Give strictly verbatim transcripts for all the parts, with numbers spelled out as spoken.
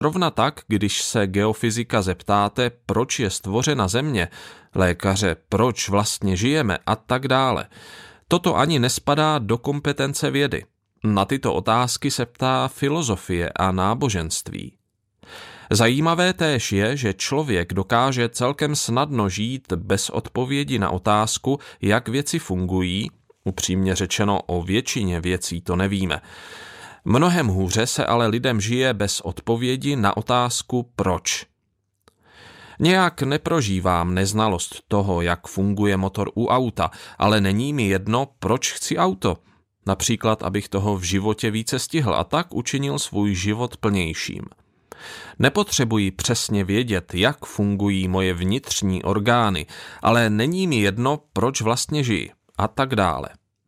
Rovna tak, když se geofyzika zeptáte, proč je stvořena Země, lékaře, proč vlastně žijeme a tak dále. Toto ani nespadá do kompetence vědy. Na tyto otázky se ptá filozofie a náboženství. Zajímavé též je, že člověk dokáže celkem snadno žít bez odpovědi na otázku, jak věci fungují, upřímně řečeno o většině věcí to nevíme. Mnohem hůře se ale lidem žije bez odpovědi na otázku proč. Nějak neprožívám neznalost toho, jak funguje motor u auta, ale není mi jedno, proč chci auto. Například, abych toho v životě více stihl a tak učinil svůj život plnějším. Nepotřebuji přesně vědět, jak fungují moje vnitřní orgány, ale není mi jedno, proč vlastně žiji a tak dále.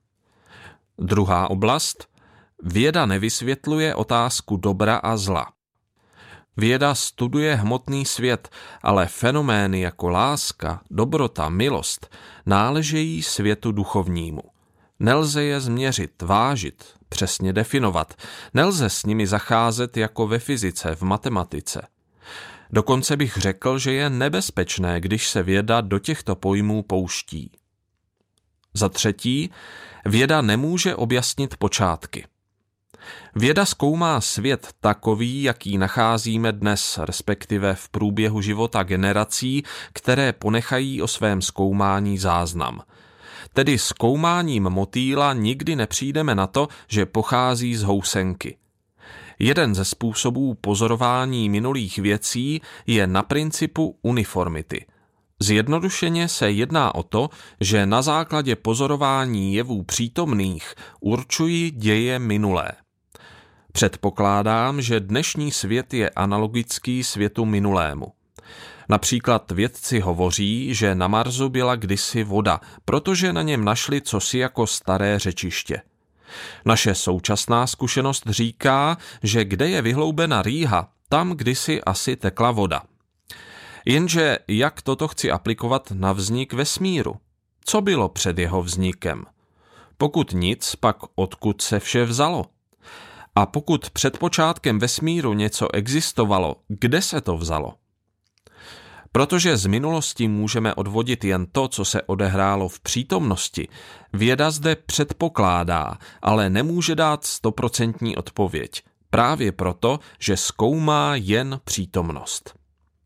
Druhá oblast. Věda nevysvětluje otázku dobra a zla. Věda studuje hmotný svět, ale fenomény jako láska, dobrota, milost náležejí světu duchovnímu. Nelze je změřit, vážit, přesně definovat. Nelze s nimi zacházet jako ve fyzice, v matematice. Dokonce bych řekl, že je nebezpečné, když se věda do těchto pojmů pouští. Za třetí, věda nemůže objasnit počátky. Věda zkoumá svět takový, jaký nacházíme dnes, respektive v průběhu života generací, které ponechají o svém zkoumání záznam. Tedy zkoumáním motýla nikdy nepřijdeme na to, že pochází z housenky. Jeden ze způsobů pozorování minulých věcí je na principu uniformity. Zjednodušeně se jedná o to, že na základě pozorování jevů přítomných určují děje minulé. Předpokládám, že dnešní svět je analogický světu minulému. Například vědci hovoří, že na Marsu byla kdysi voda, protože na něm našli cosi jako staré řečiště. Naše současná zkušenost říká, že kde je vyhloubena rýha, tam kdysi asi tekla voda. Jenže jak toto chci aplikovat na vznik vesmíru? Co bylo před jeho vznikem? Pokud nic, pak odkud se vše vzalo? A pokud před počátkem vesmíru něco existovalo, kde se to vzalo? Protože z minulosti můžeme odvodit jen to, co se odehrálo v přítomnosti, věda zde předpokládá, ale nemůže dát stoprocentní odpověď. Právě proto, že zkoumá jen přítomnost.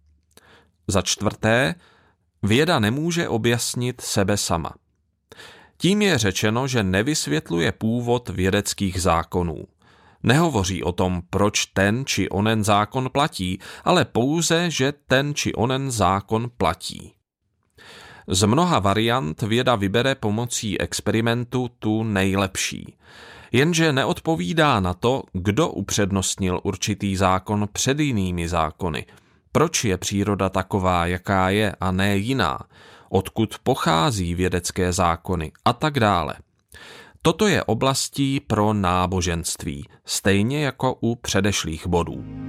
Za čtvrté, věda nemůže objasnit sebe sama. Tím je řečeno, že nevysvětluje původ vědeckých zákonů. Nehovoří o tom, proč ten či onen zákon platí, ale pouze, že ten či onen zákon platí. Z mnoha variant věda vybere pomocí experimentu tu nejlepší. Jenže neodpovídá na to, kdo upřednostnil určitý zákon před jinými zákony. Proč je příroda taková, jaká je, a ne jiná? Odkud pochází vědecké zákony a tak dále. Toto je oblastí pro náboženství, stejně jako u předešlých bodů.